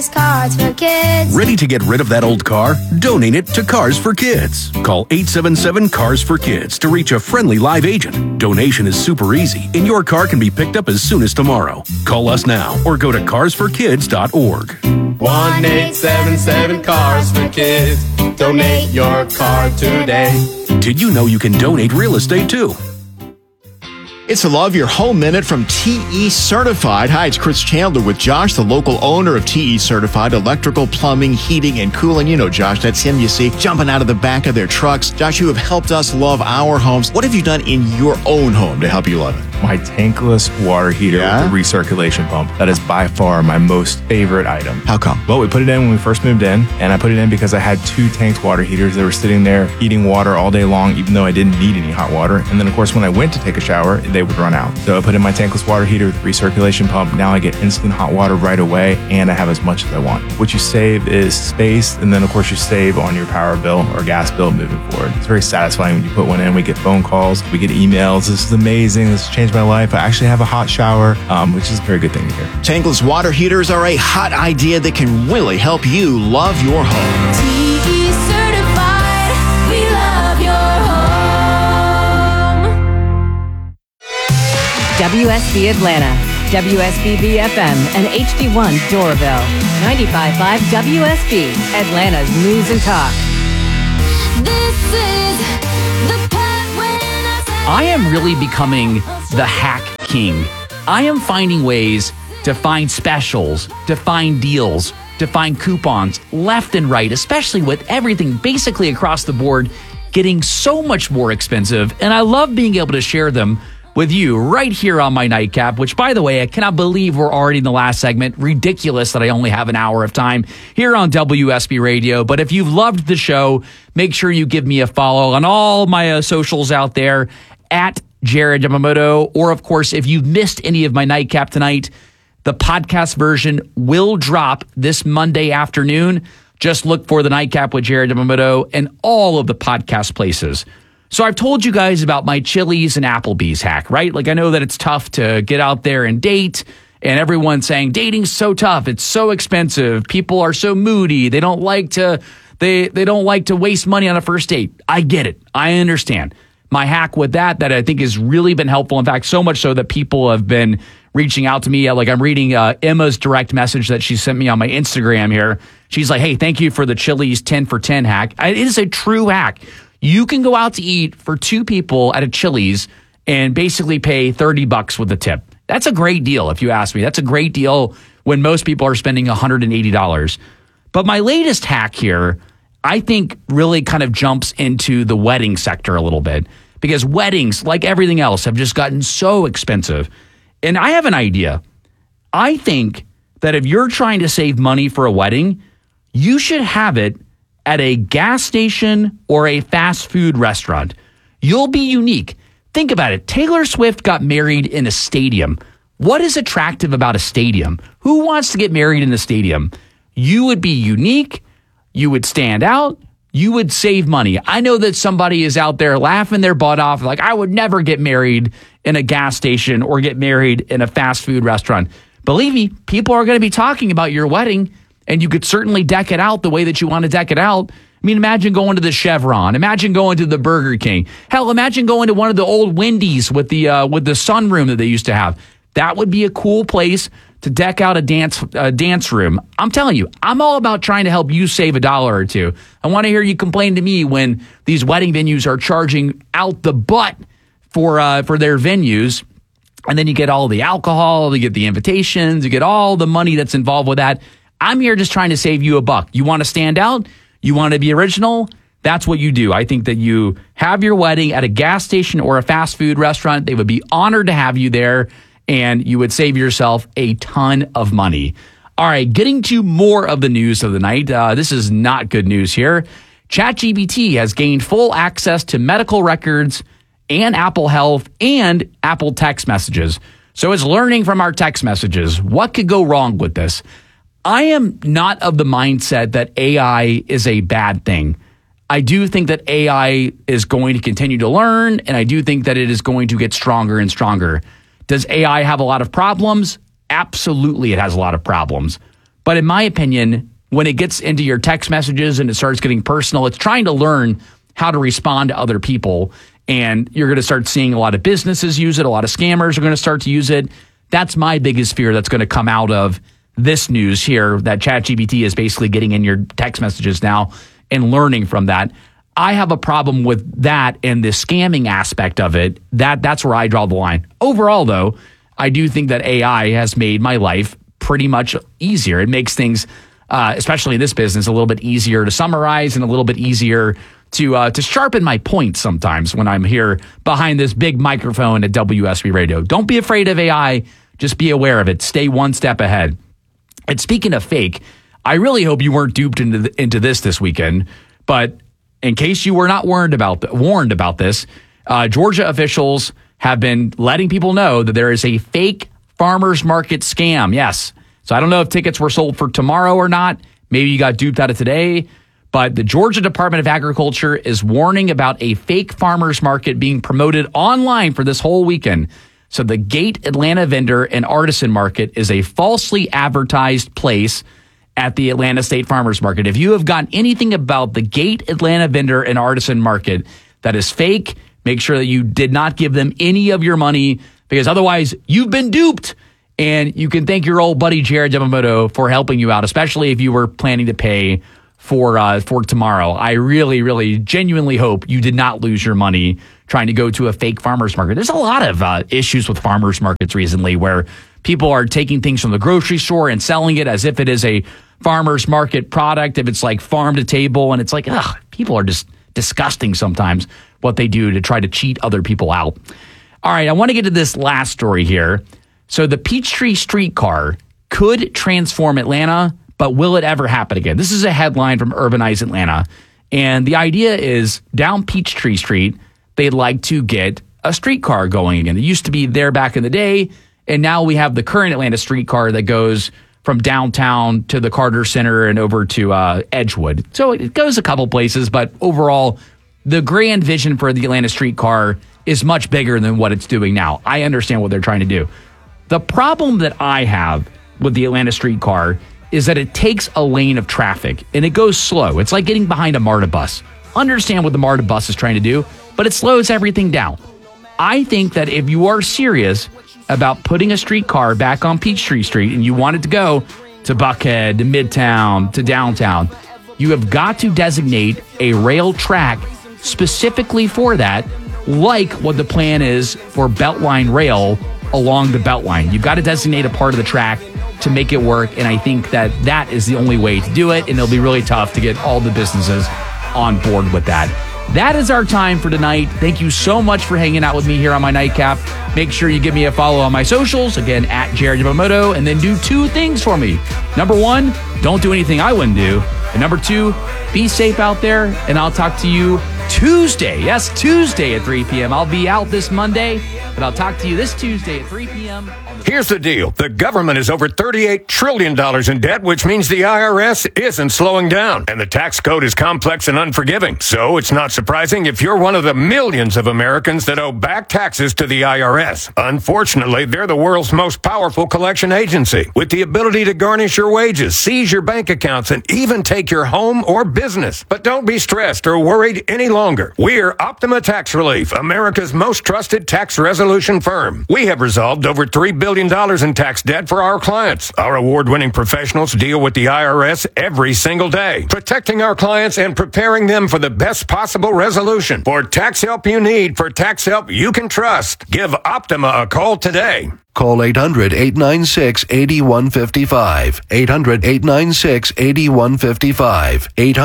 Subsidized Cars for Kids. Ready to get rid of that old car? Donate it to Cars for Kids. Call 877 Cars for Kids to reach a friendly live agent. Donation is super easy, and your car can be picked up as soon as tomorrow. Call us now or go to carsforkids.org. 1-877 Cars for Kids. Donate your car today. Did you know you can donate real estate too? It's a Love Your Home Minute from TE Certified. Hi, it's Chris Chandler with Josh, the local owner of TE Certified Electrical, Plumbing, Heating, and Cooling. You know Josh, that's him you see jumping out of the back of their trucks. Josh, you have helped us love our homes. What have you done in your own home to help you love it? My tankless water heater with the recirculation pump. That is by far my most favorite item. How come? Well, we put it in when we first moved in, and I put it in because I had 2 tanked water heaters that were sitting there heating water all day long, even though I didn't need any hot water. And then, of course, when I went to take a shower, they would run out. So I put in my tankless water heater with recirculation pump. Now I get instant hot water right away, and I have as much as I want. What you save is space, and then, of course, you save on your power bill or gas bill moving forward. It's very satisfying when you put one in. We get phone calls, we get emails. This is amazing. This has changed my life. I actually have a hot shower, which is a very good thing to hear. Tankless water heaters are a hot idea that can really help you love your home. TE Certified, we love your home. WSB Atlanta, WSBB FM, and HD1 Doraville. 95.5 WSB, Atlanta's News and Talk. This is the part when I am really becoming the hack king. I am finding ways to find specials, to find deals, to find coupons left and right, especially with everything basically across the board getting so much more expensive. And I love being able to share them with you right here on my nightcap, which, by the way, I cannot believe we're already in the last segment. Ridiculous that I only have an hour of time here on WSB Radio. But if you've loved the show, make sure you give me a follow on all my socials out there at Jared Yamamoto. Or, of course, if you've missed any of my nightcap tonight, the podcast version will drop this Monday afternoon. Just look for the nightcap with Jared Yamamoto and all of the podcast places. So I've told you guys about my Chili's and Applebee's hack, right? Like, I know that it's tough to get out there and date, and everyone's saying dating's so tough, it's so expensive, people are so moody, they don't like to waste money on a first date. I get it. I understand. My hack with that I think has really been helpful. In fact, so much so that people have been reaching out to me. Like, I'm reading Emma's direct message that she sent me on my Instagram here. She's like, hey, thank you for the Chili's 10 for 10 hack. It is a true hack. You can go out to eat for 2 people at a Chili's and basically pay $30 with a tip. That's a great deal, if you ask me. That's a great deal when most people are spending $180. But my latest hack here, I think, really kind of jumps into the wedding sector a little bit, because weddings, like everything else, have just gotten so expensive. And I have an idea. I think that if you're trying to save money for a wedding, you should have it at a gas station or a fast food restaurant. You'll be unique. Think about it. Taylor Swift got married in a stadium. What is attractive about a stadium? Who wants to get married in a stadium? You would be unique. You would stand out. You would save money. I know that somebody is out there laughing their butt off, like, I would never get married in a gas station or get married in a fast food restaurant. Believe me, people are going to be talking about your wedding, and you could certainly deck it out the way that you want to deck it out. I mean, imagine going to the Chevron. Imagine going to the Burger King. Hell, imagine going to one of the old Wendy's with the sunroom that they used to have. That would be a cool place to deck out a dance room. I'm telling you, I'm all about trying to help you save $1 or $2. I want to hear you complain to me when these wedding venues are charging out the butt for their venues. And then you get all the alcohol, you get the invitations, you get all the money that's involved with that. I'm here just trying to save you $1. You want to stand out? You want to be original? That's what you do. I think that you have your wedding at a gas station or a fast food restaurant. They would be honored to have you there, and you would save yourself a ton of money. All right, getting to more of the news of the night. This is not good news here. ChatGPT has gained full access to medical records and Apple Health and Apple text messages. So it's learning from our text messages. What could go wrong with this? I am not of the mindset that AI is a bad thing. I do think that AI is going to continue to learn, and I do think that it is going to get stronger and stronger. Does AI have a lot of problems? Absolutely, it has a lot of problems. But in my opinion, when it gets into your text messages and it starts getting personal, it's trying to learn how to respond to other people. And you're going to start seeing a lot of businesses use it. A lot of scammers are going to start to use it. That's my biggest fear that's going to come out of this news here, that ChatGPT is basically getting in your text messages now and learning from that. I have a problem with that and the scamming aspect of it. That's where I draw the line. Overall, though, I do think that AI has made my life pretty much easier. It makes things, especially in this business, a little bit easier to summarize and a little bit easier to sharpen my points sometimes when I'm here behind this big microphone at WSB Radio. Don't be afraid of AI. Just be aware of it. Stay one step ahead. And speaking of fake, I really hope you weren't duped into this weekend. But in case you were not warned about this, Georgia officials have been letting people know that there is a fake farmers market scam. Yes. So I don't know if tickets were sold for tomorrow or not. Maybe you got duped out of today. But the Georgia Department of Agriculture is warning about a fake farmers market being promoted online for this whole weekend. So the Gate Atlanta Vendor and Artisan Market is a falsely advertised place at the Atlanta State Farmers Market. If you have gotten anything about the Gate Atlanta Vendor and Artisan Market that is fake, make sure that you did not give them any of your money, because otherwise you've been duped. And you can thank your old buddy Jared Yamamoto for helping you out, especially if you were planning to pay for tomorrow. I really, really genuinely hope you did not lose your money trying to go to a fake farmer's market. There's a lot of issues with farmer's markets recently where people are taking things from the grocery store and selling it as if it is a farmer's market product, if it's like farm to table. And it's like, people are just disgusting sometimes what they do to try to cheat other people out. All right, I want to get to this last story here. So the Peachtree streetcar could transform Atlanta, but will it ever happen again? This is a headline from Urbanize Atlanta. And the idea is down Peachtree Street, they'd like to get a streetcar going again. It used to be there back in the day. And now we have the current Atlanta streetcar that goes from downtown to the Carter Center and over to Edgewood. So it goes a couple places, but overall, the grand vision for the Atlanta streetcar is much bigger than what it's doing now. I understand what they're trying to do. The problem that I have with the Atlanta streetcar is that it takes a lane of traffic and it goes slow. It's like getting behind a MARTA bus. Understand what the MARTA bus is trying to do, but it slows everything down. I think that if you are serious about putting a streetcar back on Peachtree Street and you want it to go to Buckhead, to Midtown, to downtown, you have got to designate a rail track specifically for that, like what the plan is for Beltline Rail along the Beltline. You've got to designate a part of the track to make it work, and I think that that is the only way to do it, and it'll be really tough to get all the businesses on board with that. That is our time for tonight. Thank you so much for hanging out with me here on my nightcap. Make sure you give me a follow on my socials, again, at Jared Yamamoto, and then do two things for me. Number one, don't do anything I wouldn't do. And number two, be safe out there, and I'll talk to you Tuesday. Yes, Tuesday at 3 p.m. I'll be out this Monday, but I'll talk to you this Tuesday at 3 p.m. Here's the deal. The government is over $38 trillion in debt, which means the IRS isn't slowing down. And the tax code is complex and unforgiving. So it's not surprising if you're one of the millions of Americans that owe back taxes to the IRS. Unfortunately, they're the world's most powerful collection agency, with the ability to garnish your wages, seize your bank accounts, and even take your home or business. But don't be stressed or worried any longer. We're Optima Tax Relief, America's most trusted tax resolution firm. We have resolved over $3 billion in tax debt for our clients. Our award-winning professionals deal with the IRS every single day, protecting our clients and preparing them for the best possible resolution. For tax help you need, for tax help you can trust, give Optima a call today. Call 800-896-8155. 800-896-8155.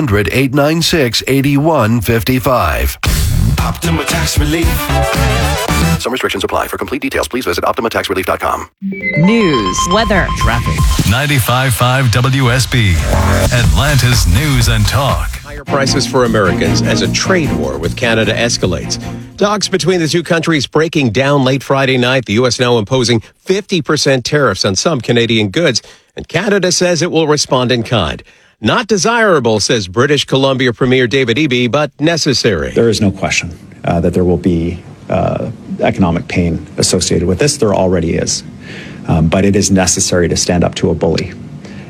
800-896-8155. Optima Tax Relief. Some restrictions apply. For complete details, please visit OptimaTaxRelief.com. News, weather, Traffic. 95.5 WSB. Atlanta's News and Talk. Higher prices for Americans as a trade war with Canada escalates. Talks between the two countries breaking down late Friday night. The U.S. now imposing 50% tariffs on some Canadian goods, and Canada says it will respond in kind. Not desirable, says British Columbia Premier David Eby, but necessary. There is no question that there will be economic pain associated with this. There already is. But it is necessary to stand up to a bully.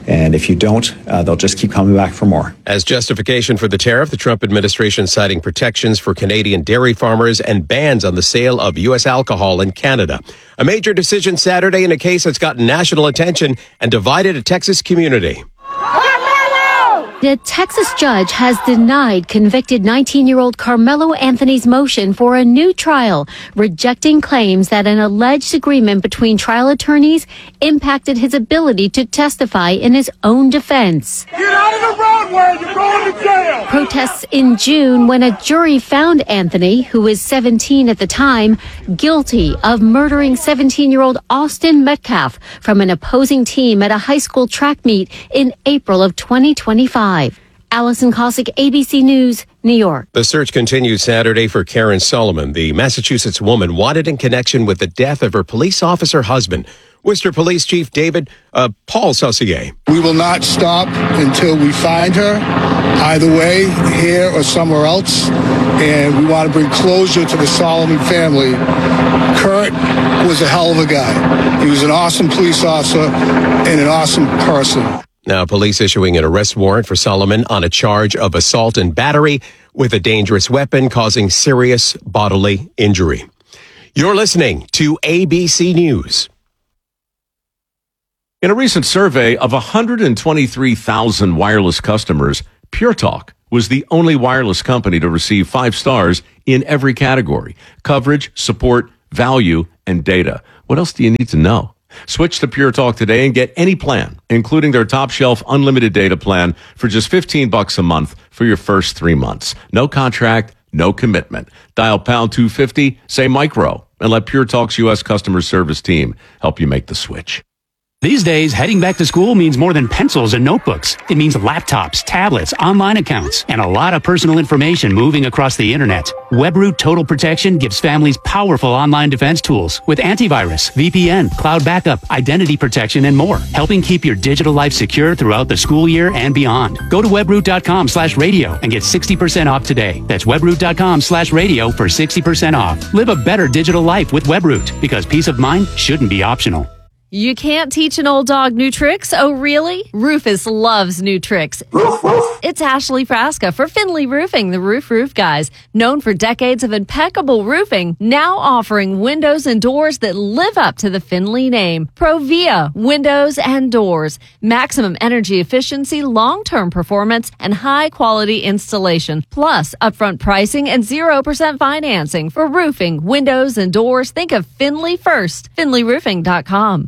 And if you don't, they'll just keep coming back for more. As justification for the tariff, the Trump administration citing protections for Canadian dairy farmers and bans on the sale of U.S. alcohol in Canada. A major decision Saturday in a case that's gotten national attention and divided a Texas community. The Texas judge has denied convicted 19-year-old Carmelo Anthony's motion for a new trial, rejecting claims that an alleged agreement between trial attorneys impacted his ability to testify in his own defense. Get out of the roadway, you're going to jail! Protests in June when a jury found Anthony, who was 17 at the time, guilty of murdering 17-year-old Austin Metcalf from an opposing team at a high school track meet in April of 2025. Allison Cossack, ABC News, New York. The search continued Saturday for Karen Solomon, the Massachusetts woman wanted in connection with the death of her police officer husband. Worcester Police Chief Paul Saucier. We will not stop until we find her, either way, here or somewhere else. And we want to bring closure to the Solomon family. Kurt was a hell of a guy. He was an awesome police officer and an awesome person. Now, police issuing an arrest warrant for Solomon on a charge of assault and battery with a dangerous weapon causing serious bodily injury. You're listening to ABC News. In a recent survey of 123,000 wireless customers, Pure Talk was the only wireless company to receive 5 stars in every category: coverage, support, value, and data. What else do you need to know? Switch to Pure Talk today and get any plan, including their top shelf unlimited data plan for just $15 a month for your first 3 months. No contract, no commitment. Dial pound 250, say micro, and let Pure Talk's U.S. customer service team help you make the switch. These days, heading back to school means more than pencils and notebooks. It means laptops, tablets, online accounts, and a lot of personal information moving across the internet. WebRoot Total Protection gives families powerful online defense tools with antivirus, VPN, cloud backup, identity protection, and more, helping keep your digital life secure throughout the school year and beyond. Go to webroot.com/radio and get 60% off today. That's webroot.com/radio for 60% off. Live a better digital life with WebRoot, because peace of mind shouldn't be optional. You can't teach an old dog new tricks? Oh, really? Rufus loves new tricks. It's Ashley Frasca for Finley Roofing, the Roof Guys, known for decades of impeccable roofing, now offering windows and doors that live up to the Finley name. Provia Windows and Doors. Maximum energy efficiency, long-term performance, and high-quality installation. Plus, upfront pricing and 0% financing. For roofing, windows, and doors, think of Finley first. FinleyRoofing.com.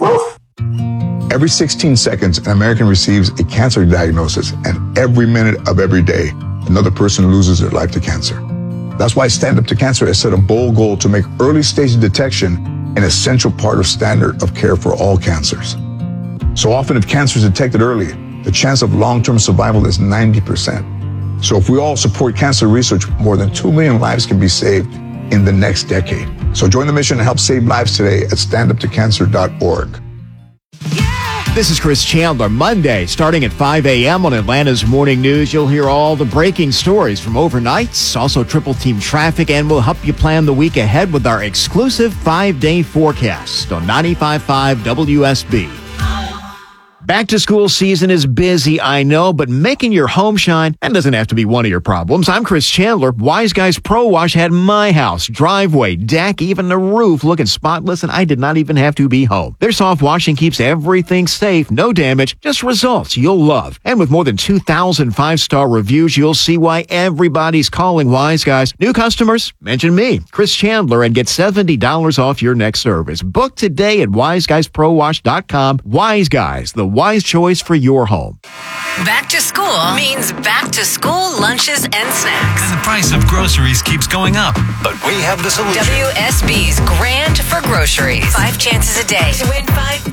Every 16 seconds, an American receives a cancer diagnosis, and every minute of every day, another person loses their life to cancer. That's why Stand Up to Cancer has set a bold goal to make early stage detection an essential part of standard of care for all cancers. So often, if cancer is detected early, the chance of long-term survival is 90%. So if we all support cancer research, more than 2 million lives can be saved in the next decade. So join the mission and help save lives today at standuptocancer.org. This is Chris Chandler. Monday, starting at 5 a.m. on Atlanta's Morning News, you'll hear all the breaking stories from overnights, also triple team traffic, and we'll help you plan the week ahead with our exclusive 5-day forecast on 95.5 WSB. Back to school season is busy, I know, but making your home shine, that doesn't have to be one of your problems. I'm Chris Chandler. Wise Guys Pro Wash had my house, driveway, deck, even the roof looking spotless, and I did not even have to be home. Their soft washing keeps everything safe, no damage, just results you'll love. And with more than 2,000 five-star reviews, you'll see why everybody's calling Wise Guys. New customers, mention me, Chris Chandler, and get $70 off your next service. Book today at wiseguysprowash.com. Wise Guys, the wise choice for your home. Back to school means back to school lunches and snacks. And the price of groceries keeps going up. But we have the solution. WSB's Grant for Groceries. 5 chances a day to win $5,000.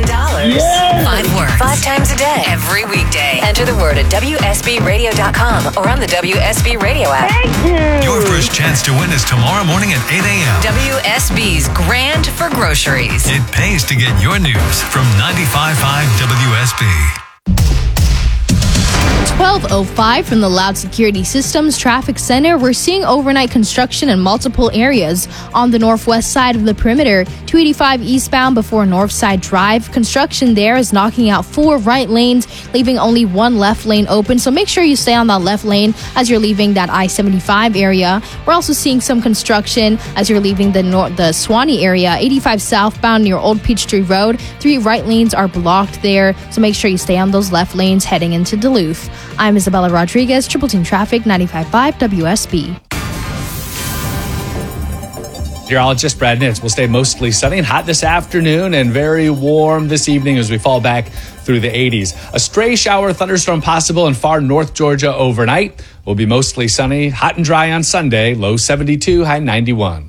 Yes! 5 words, 5 times a day, every weekday. Enter the word at WSBRadio.com or on the WSB Radio app. Thank you! Your first chance to win is tomorrow morning at 8 a.m. WSB's Grant for Groceries. It pays to get your news from 95.5 WSB. 12 12:05 from the Loud Security Systems Traffic Center. We're seeing overnight construction in multiple areas on the northwest side of the perimeter. 285 eastbound before Northside Drive. Construction there is knocking out 4 right lanes, leaving only 1 left lane open. So make sure you stay on that left lane as you're leaving that I-75 area. We're also seeing some construction as you're leaving the Suwannee area. 85 southbound near Old Peachtree Road. 3 right lanes are blocked there. So make sure you stay on those left lanes heading into Duluth. I'm Isabella Rodriguez, Triple Team Traffic, 95.5 WSB. Meteorologist Brad Nitz. Will stay mostly sunny and hot this afternoon and very warm this evening as we fall back through the 80s. A stray shower thunderstorm possible in far north Georgia overnight. Will be mostly sunny, hot and dry on Sunday, low 72, high 91.